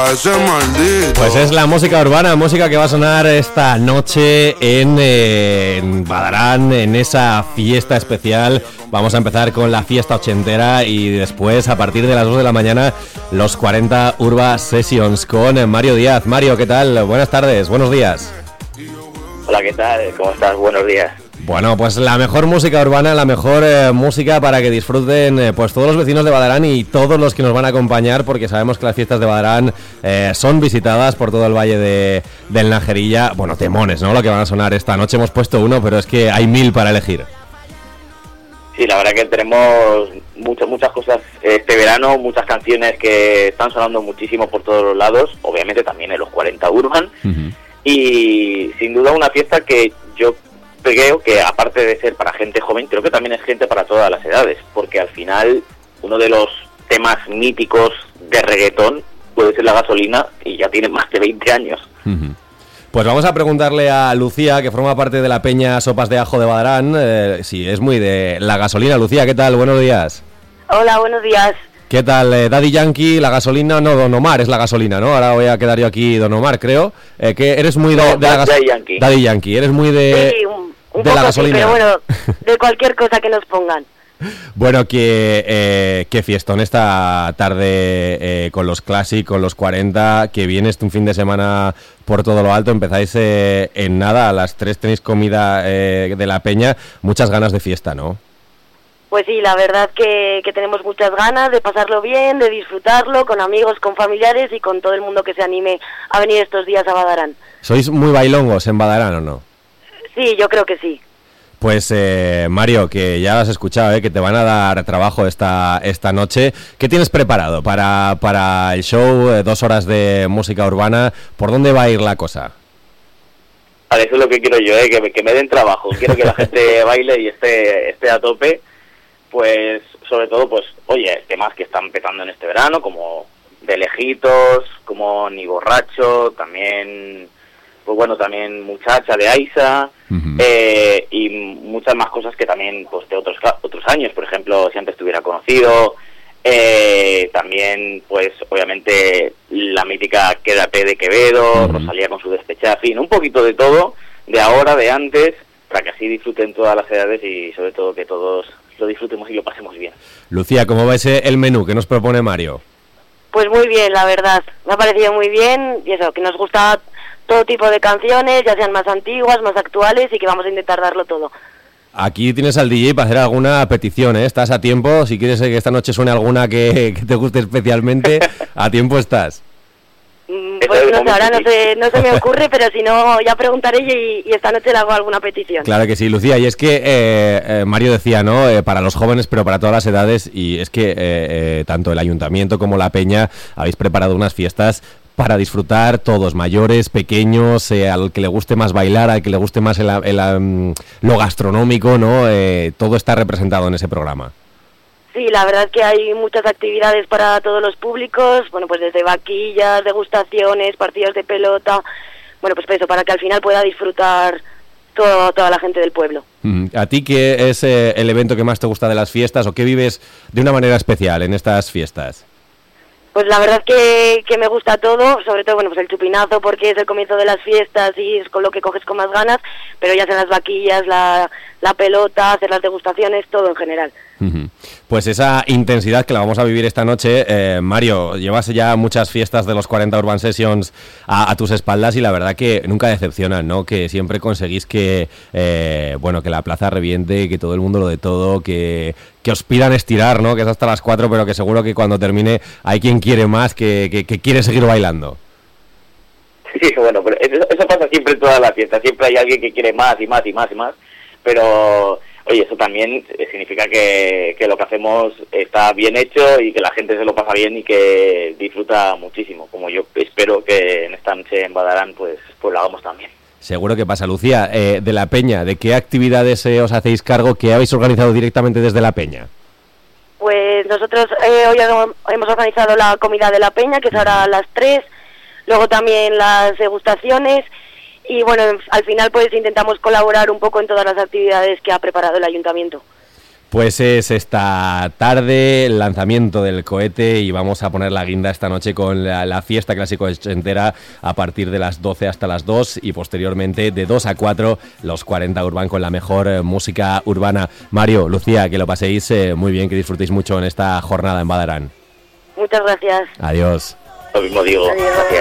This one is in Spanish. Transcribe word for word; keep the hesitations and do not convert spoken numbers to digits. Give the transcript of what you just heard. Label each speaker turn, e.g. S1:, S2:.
S1: Pues es la música urbana, música que va a sonar esta noche en, eh, en Badarán, en esa fiesta especial. Vamos a empezar con la fiesta ochentera y después, a partir de las dos de la mañana, los cuarenta Urba Sessions con Mario Díaz. Mario, ¿qué tal? Buenas tardes, buenos días.
S2: Hola, ¿qué tal? ¿Cómo estás? Buenos días.
S1: Bueno, pues la mejor música urbana, la mejor eh, música para que disfruten eh, pues todos los vecinos de Badarán y todos los que nos van a acompañar, porque sabemos que las fiestas de Badarán eh, son visitadas por todo el valle de, del Najerilla. Bueno, temones, ¿no? Lo que van a sonar esta noche. Hemos puesto uno, pero es que hay mil para elegir.
S2: Sí, la verdad que tenemos muchas muchas cosas este verano, muchas canciones que están sonando muchísimo por todos los lados, obviamente también en los cuarenta Urban, uh-huh. Y sin duda una fiesta que yo creo que, aparte de ser para gente joven, creo que también es gente para todas las edades, porque al final uno de los temas míticos de reggaetón puede ser La Gasolina y ya tiene más de veinte años.
S1: Uh-huh. Pues vamos a preguntarle a Lucía, que forma parte de la peña Sopas de Ajo de Badarán, eh, si es muy de La Gasolina. Lucía, ¿qué tal? Buenos días.
S3: Hola, buenos días.
S1: ¿Qué tal? Eh, Daddy Yankee, La Gasolina, no, Don Omar es La Gasolina, ¿no? Ahora voy a quedar yo aquí, Don Omar, creo. Eh, que eres muy de,
S2: no,
S1: de La Gasolina.
S2: Daddy Yankee.
S1: Daddy Yankee, eres muy de...
S3: Sí, un, un
S1: de
S3: poco
S1: La Gasolina.
S3: Sí, pero bueno, de cualquier cosa que nos pongan.
S1: Bueno, que eh, qué fiestón esta tarde eh, con los Classic, con los cuarenta, que vienes un fin de semana por todo lo alto. Empezáis eh, en nada, a las tres tenéis comida eh, de la peña. Muchas ganas de fiesta, ¿no?
S3: Pues sí, la verdad que, que tenemos muchas ganas de pasarlo bien, de disfrutarlo con amigos, con familiares y con todo el mundo que se anime a venir estos días a Badarán.
S1: ¿Sois muy bailongos en Badarán o no?
S3: Sí, yo creo que sí.
S1: Pues eh, Mario, que ya has escuchado, ¿eh? Que te van a dar trabajo esta esta noche. ¿Qué tienes preparado para, para el show? Eh, dos horas de música urbana. ¿Por dónde va a ir la cosa?
S2: Vale, eso es lo que quiero yo, ¿eh? que, me, que me den trabajo. Quiero que la gente baile y esté, esté a tope. Pues, sobre todo, pues, oye, temas que están petando en este verano, como De Lejitos, como Ni Borracho, también... pues bueno, también Muchacha de Aiza, uh-huh. eh, y muchas más cosas que también pues de otros otros años, por ejemplo, Si Antes Te Hubiera Conocido, eh, también pues obviamente la mítica Quédate de Quevedo, uh-huh. Rosalía con su Despechada, en fin, un poquito de todo, de ahora, de antes, para que así disfruten todas las edades y sobre todo que todos lo disfrutemos y lo pasemos bien.
S1: Lucía, ¿cómo va ese el menú que nos propone Mario?
S3: Pues muy bien, la verdad, me ha parecido muy bien, y eso, que nos gusta todo tipo de canciones, ya sean más antiguas, más actuales, y que vamos a intentar darlo todo.
S1: Aquí tienes al D J para hacer alguna petición, ¿eh? Estás a tiempo, si quieres que esta noche suene alguna que, que te guste especialmente, a tiempo estás.
S3: Pues no sé, ahora no se, no se me ocurre, pero si no, ya preguntaré y, y esta noche le hago alguna petición.
S1: Claro que sí, Lucía, y es que eh, eh, Mario decía, ¿no? Eh, para los jóvenes, pero para todas las edades, y es que eh, eh, tanto el ayuntamiento como la peña habéis preparado unas fiestas para disfrutar todos, mayores, pequeños, eh, al que le guste más bailar, al que le guste más el, el, el, lo gastronómico, ¿no? Eh, todo está representado en ese programa.
S3: Sí, la verdad que hay muchas actividades para todos los públicos, bueno, pues desde vaquillas, degustaciones, partidos de pelota, bueno, pues eso, para que al final pueda disfrutar todo, toda la gente del pueblo.
S1: ¿A ti qué es eh, el evento que más te gusta de las fiestas o qué vives de una manera especial en estas fiestas?
S3: Pues la verdad que, que me gusta todo, sobre todo, bueno, pues el chupinazo porque es el comienzo de las fiestas y es con lo que coges con más ganas, pero ya sean las vaquillas, la, la pelota, hacer las degustaciones, todo en general.
S1: Uh-huh. Pues esa intensidad que la vamos a vivir esta noche, eh, Mario, llevas ya muchas fiestas de los cuarenta Urban Sessions a, a tus espaldas y la verdad que nunca decepcionan, ¿no? Que siempre conseguís que, eh, bueno, que la plaza reviente, que todo el mundo lo de todo, que, que os pidan estirar, ¿no? Que es hasta las cuatro, pero que seguro que cuando termine hay quien quiere más, que, que, que quiere seguir bailando.
S2: Sí, bueno, pero eso, eso pasa siempre en todas las fiestas, siempre hay alguien que quiere más y más y más y más, pero... oye, eso también significa que, que lo que hacemos está bien hecho y que la gente se lo pasa bien y que disfruta muchísimo, como yo espero que en esta noche en Badarán pues, pues lo hagamos también.
S1: Seguro que pasa. Lucía, eh, de la Peña, ¿de qué actividades eh, os hacéis cargo que habéis organizado directamente desde la Peña?
S3: Pues nosotros eh, hoy hemos organizado la comida de la Peña, que es ahora a las tres, luego también las degustaciones. Y bueno, al final pues intentamos colaborar un poco en todas las actividades que ha preparado el ayuntamiento.
S1: Pues es esta tarde el lanzamiento del cohete y vamos a poner la guinda esta noche con la, la fiesta clásico ochentera a partir de las doce hasta las dos y posteriormente de dos a cuatro los cuarenta Urban con la mejor eh, música urbana. Mario, Lucía, que lo paséis eh, muy bien, que disfrutéis mucho en esta jornada en Badarán.
S3: Muchas gracias.
S1: Adiós.
S2: Lo mismo digo.
S3: Adiós.
S2: Gracias.